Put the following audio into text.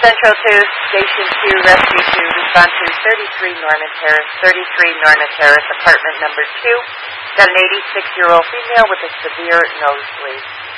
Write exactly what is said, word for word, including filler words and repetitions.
Central two, Station two, Rescue two, respond to thirty-three Norman Terrace, thirty-three Norman Terrace, apartment number two. Got an eighty-six-year-old female with a severe nosebleed.